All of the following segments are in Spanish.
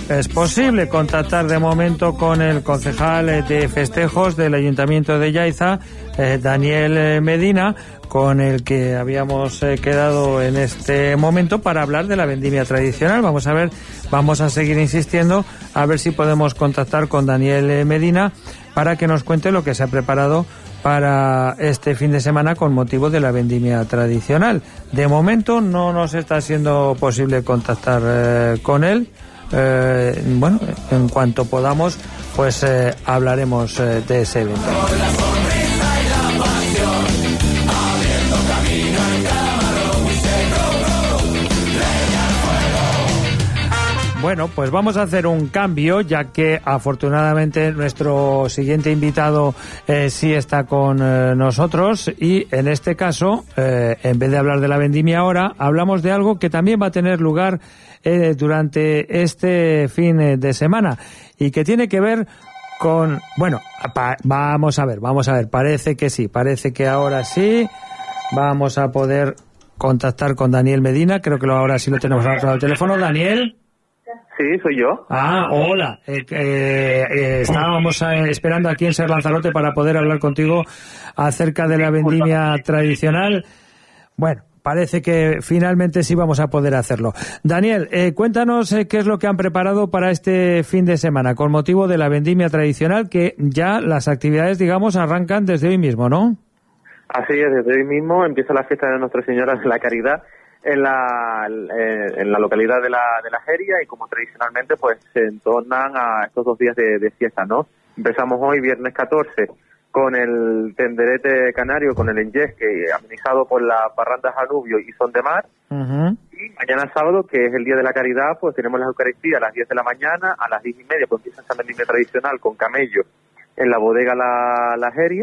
es posible contactar de momento con el concejal de festejos del Ayuntamiento de Yaiza, Daniel Medina, con el que habíamos quedado en este momento para hablar de la vendimia tradicional. Vamos a ver, vamos a seguir insistiendo a ver si podemos contactar con Daniel Medina para que nos cuente lo que se ha preparado para este fin de semana con motivo de la vendimia tradicional. De momento no nos está siendo posible contactar con él. Bueno, en cuanto podamos, pues hablaremos de ese evento. Bueno, pues vamos a hacer un cambio, ya que afortunadamente nuestro siguiente invitado sí está con nosotros, y en este caso, en vez de hablar de la vendimia ahora, hablamos de algo que también va a tener lugar durante este fin de semana y que tiene que ver con... Bueno, vamos a ver, parece que sí, parece que ahora sí vamos a poder contactar con Daniel Medina. Creo que ahora sí lo tenemos al teléfono. Daniel. Sí, soy yo. Ah, hola. Estábamos esperando aquí en Ser Lanzarote para poder hablar contigo acerca de la vendimia tradicional. Bueno, parece que finalmente sí vamos a poder hacerlo. Daniel, cuéntanos qué es lo que han preparado para este fin de semana con motivo de la vendimia tradicional, que ya las actividades, digamos, arrancan desde hoy mismo, ¿no? Así es, desde hoy mismo empieza la fiesta de Nuestra Señora de la Caridad en la localidad de la Jeria, y como tradicionalmente pues se entornan a estos 2 días de fiesta, ¿no? Empezamos hoy, viernes 14, con el tenderete canario, con el enyesque, amenizado por la parranda Janubio y Son de Mar. Uh-huh. Y mañana sábado, que es el Día de la Caridad, pues tenemos la Eucaristía a las 10 de la mañana, a las 10:30 pues empieza esa vendimia tradicional con camello en la bodega La Jeria.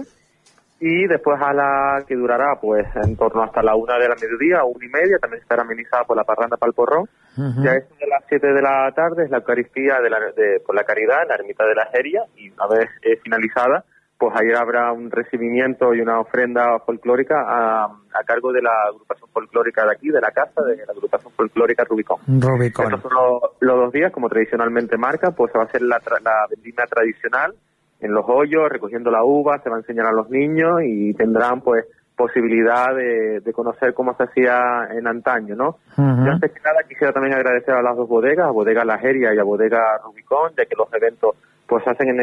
Y después que durará pues en torno hasta la 1 de la mediodía, 1:30, también estará amenizada por la parranda Palporrón. Uh-huh. Ya es de las 7 de la tarde, es la Eucaristía por la Caridad en la ermita de la Jeria, y una vez finalizada, pues ahí habrá un recibimiento y una ofrenda folclórica a cargo de la agrupación folclórica de aquí, de la casa, de la agrupación folclórica Rubicón. Estos son los 2 días, como tradicionalmente marca, pues se va a hacer la vendimia tradicional en los hoyos, recogiendo la uva, se va a enseñar a los niños y tendrán pues posibilidad de conocer cómo se hacía en antaño, ¿no? Uh-huh. Y antes que nada quisiera también agradecer a las 2 bodegas, a Bodega La Jeria y a Bodega Rubicón, ya que los eventos pues se hacen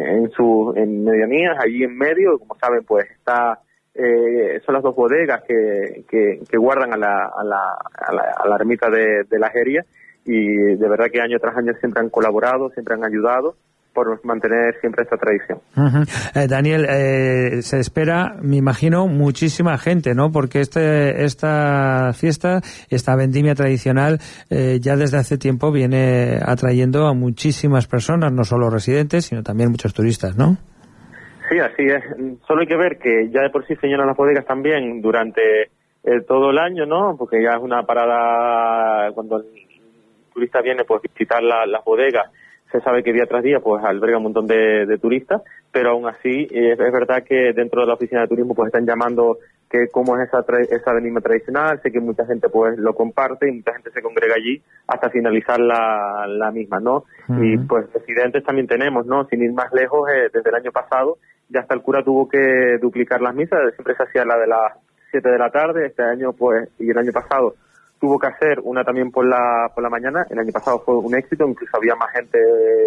en medianías, allí en medio, como saben pues son las 2 bodegas que guardan a la ermita de La Jeria, y de verdad que año tras año siempre han colaborado, siempre han ayudado por mantener siempre esta tradición. Uh-huh. Daniel, se espera, me imagino, muchísima gente, ¿no? Porque esta fiesta, esta vendimia tradicional, ya desde hace tiempo viene atrayendo a muchísimas personas, no solo residentes, sino también muchos turistas, ¿no? Sí, así es. Solo hay que ver que ya de por sí se llenan las bodegas también durante todo el año, ¿no? Porque ya es una parada, cuando el turista viene, pues visitar las bodegas, se sabe que día tras día pues alberga un montón de turistas, pero aún así es verdad que dentro de la oficina de turismo pues están llamando que cómo es esa vendimia tradicional. Sé que mucha gente pues lo comparte y mucha gente se congrega allí hasta finalizar la misma, ¿no? Uh-huh. Y pues residentes también tenemos, ¿no? Sin ir más lejos, desde el año pasado ya hasta el cura tuvo que duplicar las misas, siempre se hacía la de las 7 de la tarde, este año pues, y el año pasado tuvo que hacer una también por la mañana. El año pasado fue un éxito, incluso había más gente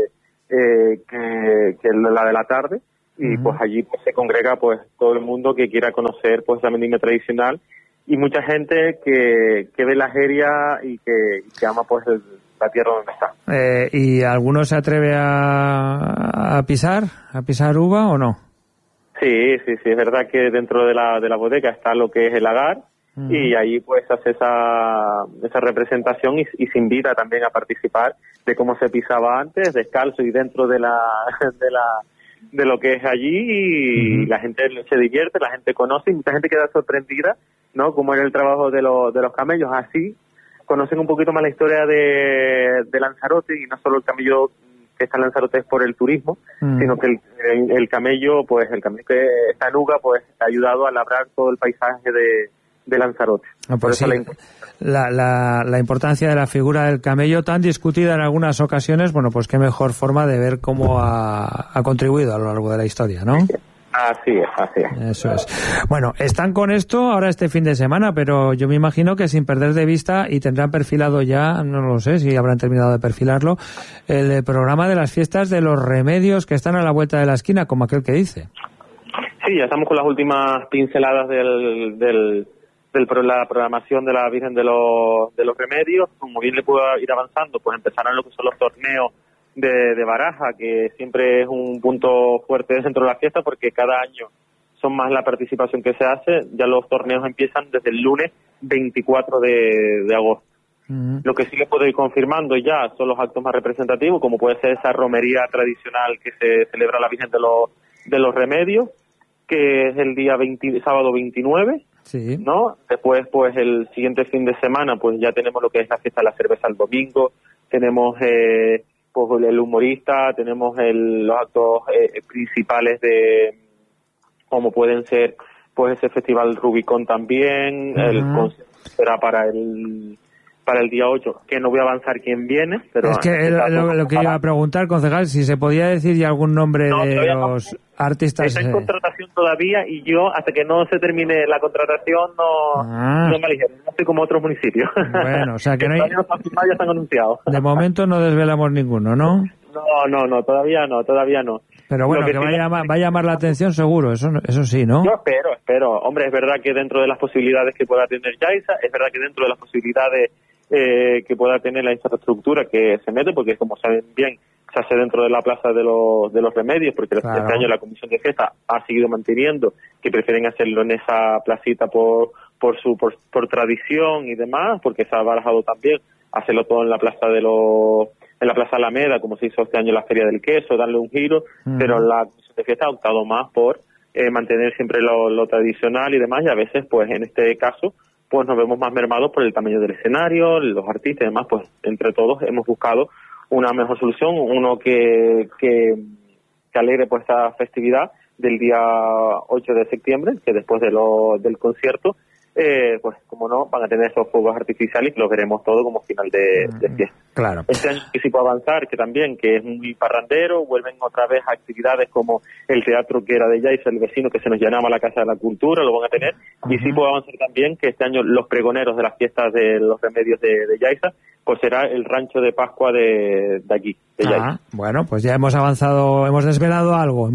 que la de la tarde, y uh-huh. Pues allí pues se congrega pues todo el mundo que quiera conocer pues la vendimia tradicional, y mucha gente que ve la Jeria y que ama pues la tierra donde está. ¿Y alguno se atreve a pisar uva o no? Sí, es verdad que dentro de la bodega está lo que es el agar. Uh-huh. Y ahí pues hace esa representación y se invita también a participar de cómo se pisaba antes, descalzo y dentro de lo que es allí, y uh-huh. La gente se divierte, la gente conoce, y mucha gente queda sorprendida, ¿no? Cómo era el trabajo de los camellos. Así conocen un poquito más la historia de Lanzarote, y no solo el camello que está en Lanzarote es por el turismo, uh-huh. Sino que el camello que está en Uga, pues ha ayudado a labrar todo el paisaje Lanzarote. Pues por eso sí, la importancia de la figura del camello, tan discutida en algunas ocasiones, bueno, pues qué mejor forma de ver cómo ha contribuido a lo largo de la historia, ¿no? Así es. Eso es. Bueno, están con esto ahora este fin de semana, pero yo me imagino que sin perder de vista, y tendrán perfilado ya, no lo sé si habrán terminado de perfilarlo, el programa de las fiestas de los remedios que están a la vuelta de la esquina, como aquel que dice. Sí, ya estamos con las últimas pinceladas de la programación de la Virgen de los Remedios. Como bien le puedo ir avanzando, pues empezarán lo que son los torneos de baraja, que siempre es un punto fuerte dentro de la fiesta, porque cada año son más la participación que se hace. Ya los torneos empiezan desde el lunes 24 de agosto. Uh-huh. Lo que sí que puedo ir confirmando ya son los actos más representativos, como puede ser esa romería tradicional que se celebra la Virgen de los Remedios, que es el día sábado 29, sí, ¿no? Después, pues, el siguiente fin de semana, pues, ya tenemos lo que es la fiesta de la cerveza el domingo, tenemos, pues, el humorista, tenemos los actos principales como pueden ser, pues, ese festival Rubicón también, uh-huh. El concierto será para el día 8, que no voy a avanzar quién viene, pero... Es que lo que iba a preguntar, concejal, si se podía decir ya algún nombre de los artistas... Está en contratación todavía, y yo, hasta que no se termine la contratación, no me eligieron. No estoy como otros municipios. Bueno, o sea que no hay... ya están anunciados. De momento no desvelamos ninguno, ¿no? No, todavía no. Pero bueno, que va a llamar la atención seguro, eso sí, ¿no? Yo espero. Hombre, es verdad que dentro de las posibilidades que pueda tener Yaiza, es verdad que dentro de las posibilidades que pueda tener la infraestructura que se mete, porque como saben bien, se hace dentro de la Plaza de los Remedios, porque claro, este año la Comisión de Fiesta ha seguido manteniendo que prefieren hacerlo en esa placita por tradición y demás, porque se ha barajado también hacerlo todo en la Plaza en la Plaza Alameda, como se hizo este año en la Feria del Queso, darle un giro, pero la Comisión de Fiesta ha optado más por mantener siempre lo tradicional y demás, y a veces, pues en este caso, pues nos vemos más mermados por el tamaño del escenario, los artistas y demás, pues entre todos hemos buscado una mejor solución, uno que alegre pues esta festividad del día 8 de septiembre, que después del concierto, pues como no, van a tener esos fuegos artificiales y los veremos todo como final de fiesta. Claro. Este año que sí puede avanzar, que también, que es muy parrandero, vuelven otra vez a actividades como el teatro que era de Yaiza, el vecino, que se nos llenaba la Casa de la Cultura, lo van a tener, y sí puede avanzar también que este año los pregoneros de las fiestas de los remedios de Yaiza, pues será el rancho de Pascua de aquí, de Yaiza. Bueno, pues ya hemos avanzado, hemos desvelado algo,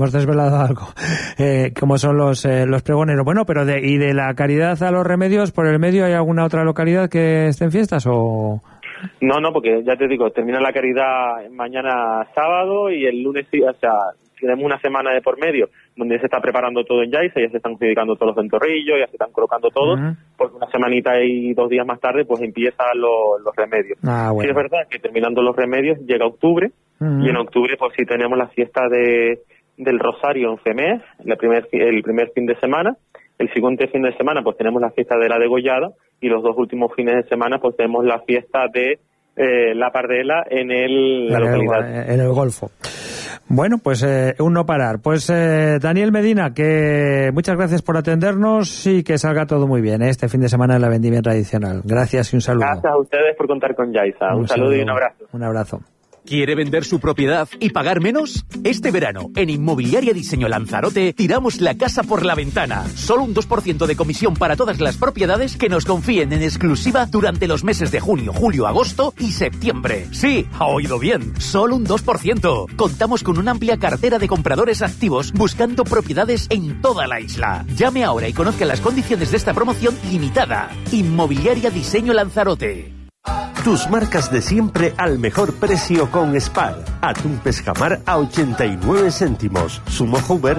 como son los pregoneros. Bueno, pero y de la caridad a los remedios, por el medio, ¿hay alguna otra localidad que esté en fiestas o...? No, porque ya te digo, termina la caridad mañana sábado y el lunes, o sea, tenemos una semana de por medio donde se está preparando todo en Yaiza, ya se están adjudicando todos los ventorrillos, ya se están colocando todos, porque una semanita y 2 días más tarde pues empiezan los remedios. Bueno. Sí, es verdad que terminando los remedios llega octubre, y en octubre pues sí tenemos la fiesta del Rosario en Femés, el primer fin de semana. El siguiente fin de semana pues tenemos la fiesta de la Degollada, y los 2 últimos fines de semana pues tenemos la fiesta de la Pardela en la localidad. En el Golfo. Bueno, pues un no parar. Pues Daniel Medina, que muchas gracias por atendernos y que salga todo muy bien este fin de semana en la vendimia tradicional. Gracias y un saludo. Gracias a ustedes por contar con Yaiza. Un saludo y un abrazo. Un abrazo. ¿Quiere vender su propiedad y pagar menos? Este verano, en Inmobiliaria Diseño Lanzarote, tiramos la casa por la ventana. Solo un 2% de comisión para todas las propiedades que nos confíen en exclusiva durante los meses de junio, julio, agosto y septiembre. Sí, ha oído bien, solo un 2%. Contamos con una amplia cartera de compradores activos buscando propiedades en toda la isla. Llame ahora y conozca las condiciones de esta promoción limitada. Inmobiliaria Diseño Lanzarote. Tus marcas de siempre al mejor precio con Spar. Atún pescamar a 89 céntimos. Sumo Hoover,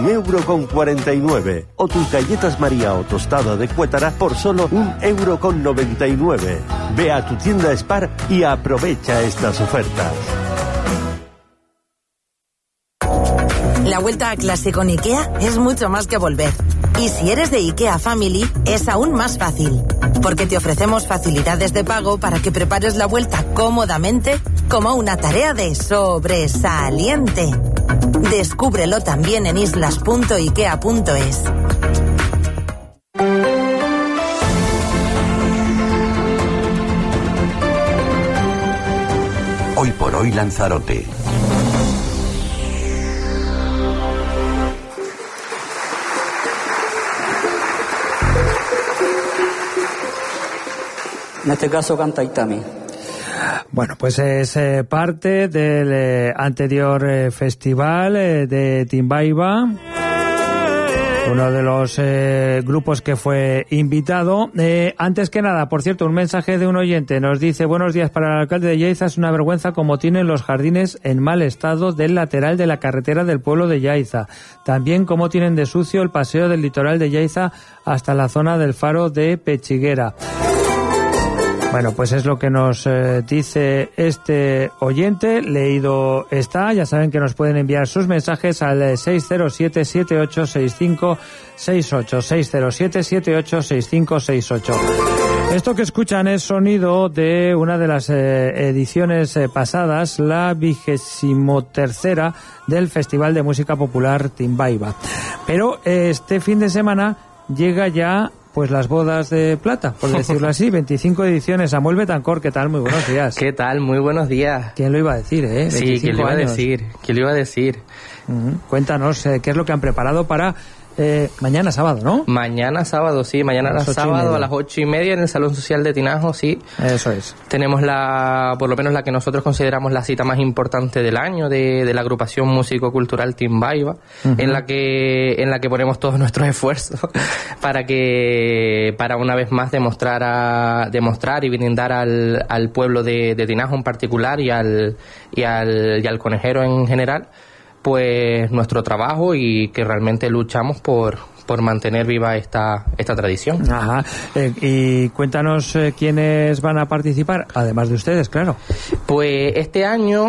1,49 €. O tus galletas María o tostada de Cuétara por solo 1,99 €. Ve a tu tienda Spar y aprovecha estas ofertas. La vuelta a clase con IKEA es mucho más que volver. Y si eres de IKEA Family, es aún más fácil. Porque te ofrecemos facilidades de pago para que prepares la vuelta cómodamente como una tarea de sobresaliente. Descúbrelo también en islas.ikea.es. Hoy por hoy Lanzarote. En este caso canta Itami. Bueno, pues es parte del anterior festival de Timbaíba, uno de los grupos que fue invitado. Antes que nada, por cierto, un mensaje de un oyente nos dice: buenos días, para el alcalde de Yaiza es una vergüenza como tienen los jardines en mal estado del lateral de la carretera del pueblo de Yaiza. También como tienen de sucio el paseo del litoral de Yaiza hasta la zona del faro de Pechiguera. Bueno, pues es lo que nos dice este oyente. Leído está. Ya saben que nos pueden enviar sus mensajes al 607-786568. 607-786568. Esto que escuchan es sonido de una de las ediciones pasadas, la 23ª del Festival de Música Popular Timbaíba. Pero este fin de semana llega ya pues las bodas de plata, por decirlo así, 25 ediciones. Samuel Betancor, ¿qué tal? Muy buenos días. ¿Qué tal? Muy buenos días. ¿Quién lo iba a decir, eh? Sí, ¿quién lo iba a decir? ¿Quién lo iba a decir? Cuéntanos, ¿qué es lo que han preparado para mañana sábado, no? Mañana sábado, sí. Mañana sábado a las 8:30 en el Salón Social de Tinajo, sí. Eso es. Tenemos por lo menos la que nosotros consideramos la cita más importante del año de la agrupación músico-cultural Timbaíba, en la que ponemos todos nuestros esfuerzos para una vez más demostrar y brindar al pueblo de Tinajo en particular y al conejero en general, pues nuestro trabajo, y que realmente luchamos por mantener viva esta tradición. Ajá. Y cuéntanos quiénes van a participar, además de ustedes, claro. Pues este año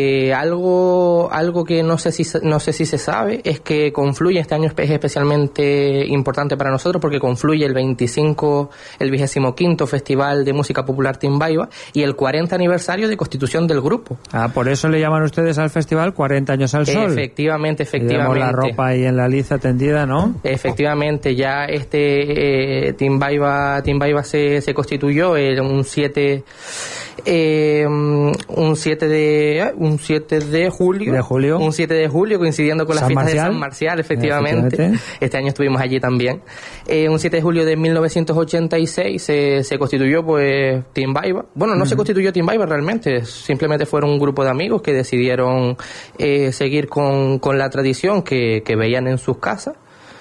algo que no sé si se sabe es que confluye, este año es especialmente importante para nosotros porque confluye el 25º Festival de Música Popular Timbaíba y el 40 aniversario de constitución del grupo. Ah, por eso le llaman ustedes al festival 40 años al sol. Efectivamente. Y vemos la ropa ahí en la liza tendida, ¿no? Efectivamente, ya Timbaíba se constituyó un 7 de julio. Un 7 de julio, coincidiendo con las fiestas de San Marcial, efectivamente. Este año estuvimos allí también. Un 7 de julio de 1986 se constituyó pues Timbaíba. Bueno, no se constituyó Timbaíba realmente, simplemente fueron un grupo de amigos que decidieron seguir con la tradición que veían en sus casas.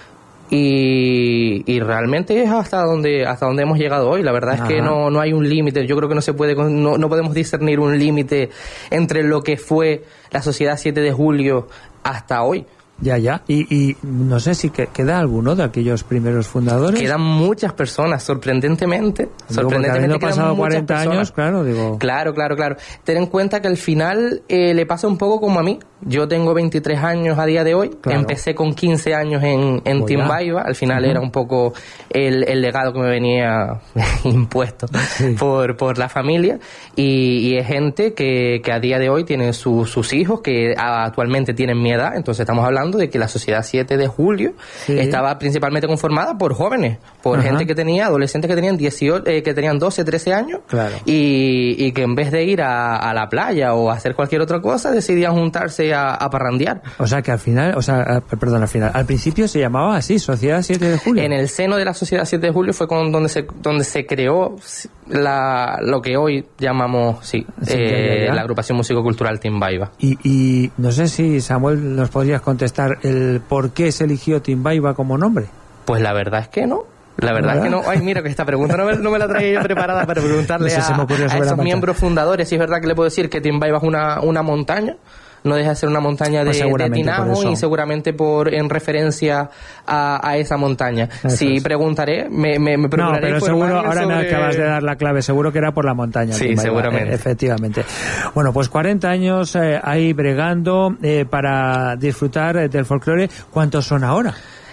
Y realmente es hasta donde hemos llegado hoy. La verdad es que no hay un límite. Yo creo que no podemos discernir un límite entre lo que fue la Sociedad 7 de Julio hasta hoy. Ya. Y no sé si queda alguno de aquellos primeros fundadores. Quedan muchas personas, sorprendentemente. Habiendo pasado 40 años, claro, digo. Claro. Ten en cuenta que al final le pasa un poco como a mí. Yo tengo 23 años a día de hoy. Claro. Empecé con 15 años en Timbaíba. Al final era un poco el legado que me venía impuesto por la familia. Y es gente que a día de hoy tiene sus hijos que actualmente tienen mi edad. Entonces estamos hablando de que la Sociedad 7 de Julio estaba principalmente conformada por jóvenes, por gente que tenía, adolescentes que tenían 12, 13 años, y que en vez de ir a la playa o a hacer cualquier otra cosa, decidían juntarse a parrandear. O sea que al principio se llamaba así, Sociedad 7 de Julio. En el seno de la Sociedad 7 de Julio fue donde se creó lo que hoy llamamos la agrupación músico-cultural Timbaíba. Y no sé si, Samuel, nos podrías contestar el por qué se eligió Timbaíba como nombre. Pues la verdad es que no. Ay, mira que esta pregunta no me la traía yo preparada para preguntarle a esos miembros fundadores. Sí, es verdad que le puedo decir que Timbaíba es una montaña. No deja de ser una montaña de Tinajo, y seguramente en referencia a esa montaña. Sí, preguntaré, me procuraré. No, pero seguro, ahora me acabas de dar la clave, seguro que era por la montaña. Sí, Timbaíba, seguramente. Efectivamente. Bueno, pues 40 años ahí bregando para disfrutar del folclore. ¿Cuántos son ahora?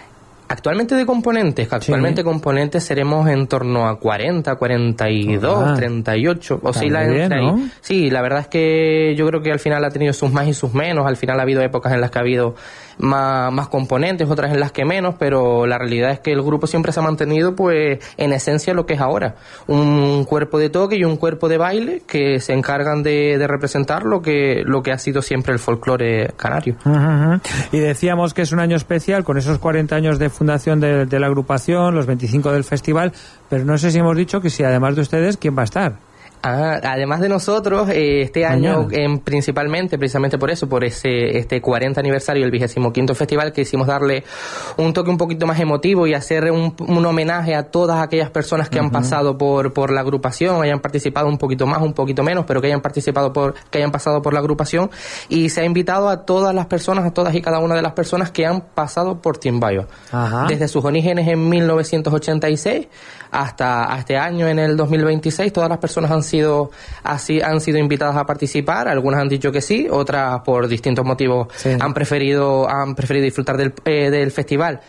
Actualmente de componentes, componentes seremos en torno a 40, 42, 38, oscila entre ahí. ¿No? Sí, la verdad es que yo creo que al final ha tenido sus más y sus menos, al final ha habido épocas en las que ha habido más componentes, otras en las que menos, pero la realidad es que el grupo siempre se ha mantenido pues en esencia lo que es ahora, un cuerpo de toque y un cuerpo de baile que se encargan de representar lo que ha sido siempre el folclore canario. Y decíamos que es un año especial con esos 40 años de fundación de la agrupación, los 25 del festival, pero no sé si hemos dicho que si además de ustedes, ¿quién va a estar? Además de nosotros, este año precisamente por eso, por este 40 aniversario del 25º festival, quisimos darle un toque un poquito más emotivo y hacer un homenaje a todas aquellas personas que han pasado por la agrupación, hayan participado un poquito más, un poquito menos, pero que hayan pasado por la agrupación, y se ha invitado a todas las personas, a todas y cada una de las personas que han pasado por Timbaiba. Desde sus orígenes en 1986 hasta este año, en el 2026, todas las personas han sido invitadas a participar. Algunas han dicho que sí, otras por distintos motivos han preferido disfrutar del festival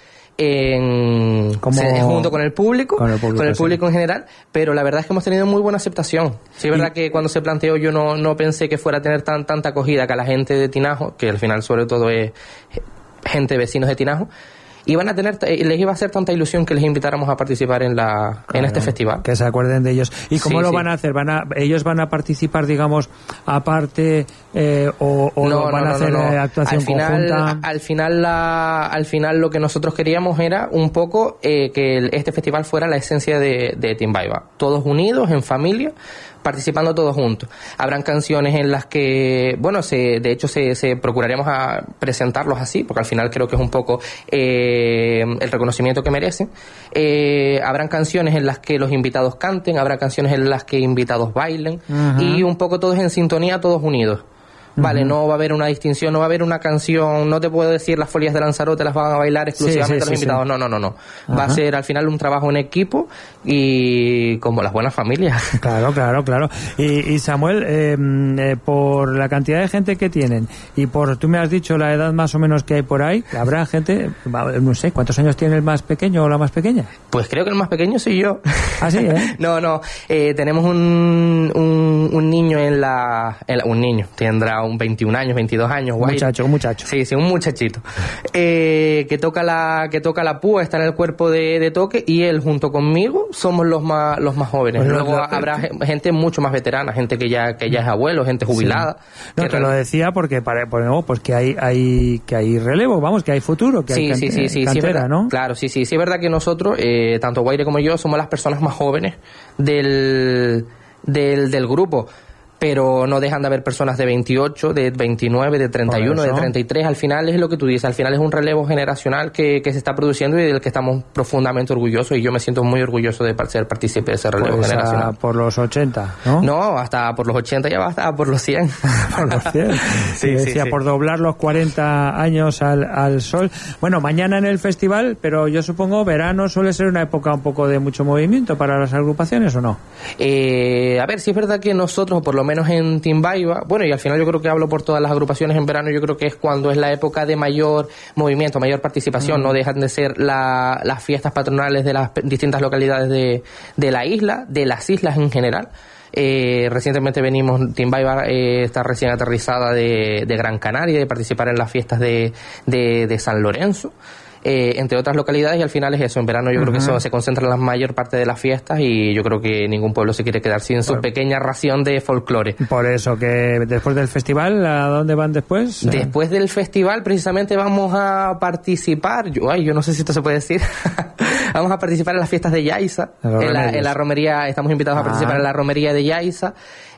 junto con el público en general, pero la verdad es que hemos tenido muy buena aceptación. Sí, es verdad que cuando se planteó yo no pensé que fuera a tener tanta acogida, que a la gente de Tinajo, que al final sobre todo es gente vecinos de Tinajo, les iba a hacer tanta ilusión que les invitáramos a participar en este festival. Que se acuerden de ellos. ¿Y cómo lo van a hacer? ¿Ellos van a participar, digamos, aparte o van a hacer actuación conjunta? Al final lo que nosotros queríamos era un poco que este festival fuera la esencia de Timbaiba. Todos unidos, en familia, participando todos juntos. Habrán canciones en las que, de hecho procuraremos a presentarlos así, porque al final creo que es un poco el reconocimiento que merecen. Habrán canciones en las que los invitados canten, habrá canciones en las que invitados bailen, y un poco todos en sintonía, todos unidos. Vale, no va a haber una distinción, no va a haber una canción, no te puedo decir las folias de Lanzarote las van a bailar exclusivamente los invitados, no. Va a ser al final un trabajo en equipo y como las buenas familias. Claro. Y Samuel, por la cantidad de gente que tienen y tú me has dicho la edad más o menos que hay por ahí, habrá gente, no sé, ¿cuántos años tiene el más pequeño o la más pequeña? Pues creo que el más pequeño soy yo. ¿Ah, sí? No, tenemos un niño un niño, tendrá un 21 años, 22 años. Un muchacho. Sí, un muchachito. Que toca la púa, está en el cuerpo de toque, y él junto conmigo somos los más jóvenes. Pues luego habrá gente mucho más veterana, gente que ya es abuelo, gente jubilada. Sí. Te lo decía porque pues que hay relevo, vamos, que hay futuro, que hay cantera, ¿no? Claro, sí, es verdad que nosotros, tanto Guaire como yo, somos las personas más jóvenes del grupo. Pero no dejan de haber personas de 28, de 29, de 31, de 33. Al final es lo que tú dices, al final es un relevo generacional que se está produciendo y del que estamos profundamente orgullosos, y yo me siento muy orgulloso de ser partícipe de ese relevo generacional. Por los 80, ¿no? No, hasta por los 80 ya va, hasta por los 100. Por los 100. Sí. Por doblar los 40 años al sol. Bueno, mañana en el festival, pero yo supongo verano suele ser una época un poco de mucho movimiento para las agrupaciones, ¿o no? A ver, sí es verdad que nosotros, por lo menos en Timbaiba, y al final yo creo que hablo por todas las agrupaciones, en verano yo creo que es cuando es la época de mayor movimiento, mayor participación. No dejan de ser las fiestas patronales de las distintas localidades de la isla, de las islas en general. Recientemente Timbaiba está recién aterrizada de Gran Canaria, de participar en las fiestas de San Lorenzo. Entre otras localidades, y al final es eso. En verano yo creo que eso se concentra en la mayor parte de las fiestas, y yo creo que ningún pueblo se quiere quedar sin su pequeña ración de folclore. Por eso que después del festival, ¿a dónde van después? Después del festival precisamente vamos a participar, yo no sé si esto se puede decir, vamos a participar en las fiestas de Yaiza, en la romería. Estamos invitados a participar en la romería de Yaiza.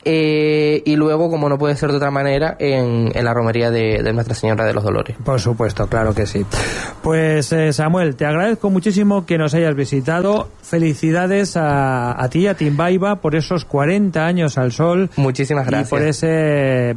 Y luego, como no puede ser de otra manera, en la romería de Nuestra Señora de los Dolores. Por supuesto, claro que sí. Pues Samuel, te agradezco muchísimo que nos hayas visitado. Felicidades a ti, a Timbaiba, por esos 40 años al sol. Muchísimas gracias. Y por ese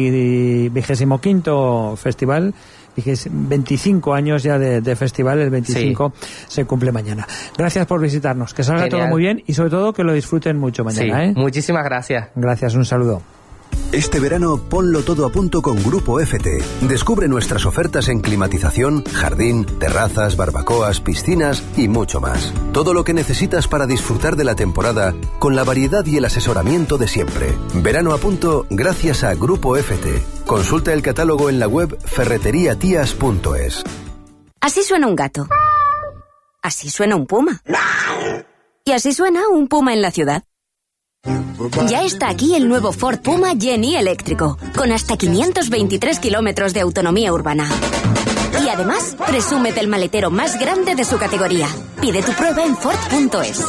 25º festival. 25 años ya de festival, el 25 se cumple mañana. Gracias por visitarnos, que salga todo muy bien y sobre todo que lo disfruten mucho mañana. Muchísimas gracias. Gracias, un saludo. Este verano ponlo todo a punto con Grupo FT. Descubre nuestras ofertas en climatización, jardín, terrazas, barbacoas, piscinas y mucho más. Todo lo que necesitas para disfrutar de la temporada con la variedad y el asesoramiento de siempre. Verano a punto gracias a Grupo FT. Consulta el catálogo en la web ferreteriatias.es. Así suena un gato. Así suena un puma. Y así suena un puma en la ciudad. Ya está aquí el nuevo Ford Puma Gen-E eléctrico, con hasta 523 kilómetros de autonomía urbana. Y además, presume del maletero más grande de su categoría. Pide tu prueba en Ford.es.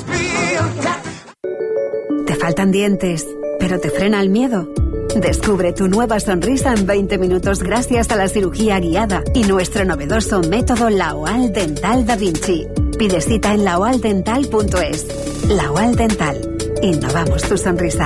¿Te faltan dientes, pero te frena el miedo? Descubre tu nueva sonrisa en 20 minutos gracias a la cirugía guiada y nuestro novedoso método Laoal Dental Da Vinci. Pide cita en laoaldental.es. Laoal Dental. Innovamos tu sonrisa.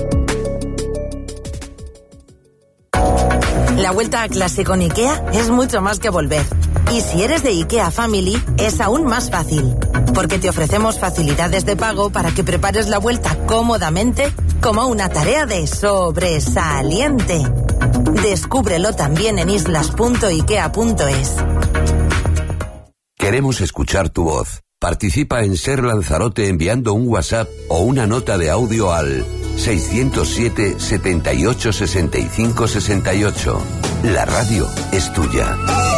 La vuelta a clase con IKEA es mucho más que volver. Y si eres de IKEA Family, es aún más fácil. Porque te ofrecemos facilidades de pago para que prepares la vuelta cómodamente como una tarea de sobresaliente. Descúbrelo también en islas.ikea.es. Queremos escuchar tu voz. Participa en Ser Lanzarote enviando un WhatsApp o una nota de audio al 607 78 65 68. La radio es tuya.